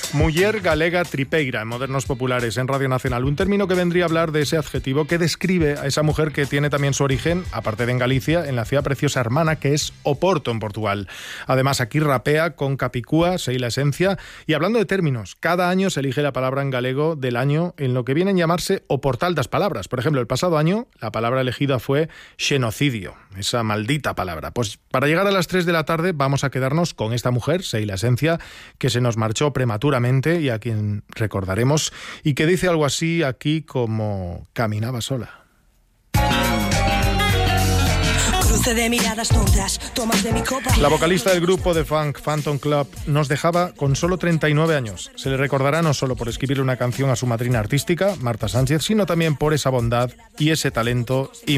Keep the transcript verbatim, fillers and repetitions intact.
Muller galega tripeira, en Modernos Populares, en Radio Nacional. Un término que vendría a hablar de ese adjetivo que describe a esa mujer que tiene también su origen, aparte de en Galicia, en la ciudad preciosa hermana que es Oporto, en Portugal. Además, aquí rapea con Capicúa, sei la esencia. Y hablando de términos, cada año se elige la palabra en galego del año en lo que vienen a llamarse o portal das palabras. Por ejemplo, el pasado año, la palabra elegida fue xenocidio, esa maldita palabra. Pues para llegar a las tres de la tarde vamos a quedarnos con esta mujer, sei la esencia, que se nos marchó prematuramente y a quien recordaremos, y que dice algo así aquí como caminaba sola. Cruce de miradas tontas, tomas de mi copa. La vocalista del grupo de funk Phantom Club nos dejaba con solo treinta y nueve años. Se le recordará no solo por escribir una canción a su madrina artística, Marta Sánchez, sino también por esa bondad y ese talento